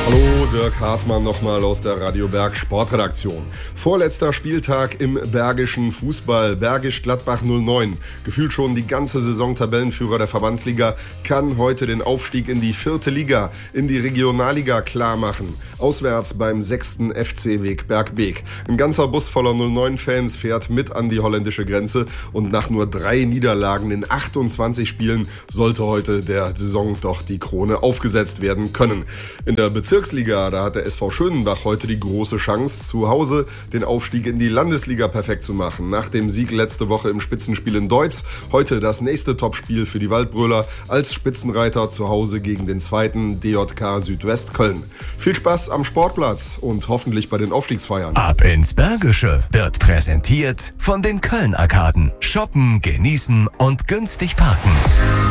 Hallo, Dirk Hartmann nochmal aus der Radio Berg Sportredaktion. Vorletzter Spieltag im bergischen Fußball. Bergisch Gladbach 09, gefühlt schon die ganze Saison Tabellenführer der Verbandsliga, kann heute den Aufstieg in die 4. Liga, in die Regionalliga klar machen. Auswärts beim 6. FC Wegberg Beek. Ein ganzer Bus voller 09-Fans fährt mit an die holländische Grenze und nach nur 3 Niederlagen in 28 Spielen sollte heute der Saison doch die Krone aufgesetzt werden können. In der Bezirksliga, da hat der SV Schönenbach heute die große Chance, zu Hause den Aufstieg in die Landesliga perfekt zu machen. Nach dem Sieg letzte Woche im Spitzenspiel in Deutz, heute das nächste Topspiel für die Waldbröler als Spitzenreiter zu Hause gegen den 2. DJK Südwest Köln. Viel Spaß am Sportplatz und hoffentlich bei den Aufstiegsfeiern. Ab ins Bergische wird präsentiert von den Köln-Arkaden. Shoppen, genießen und günstig parken.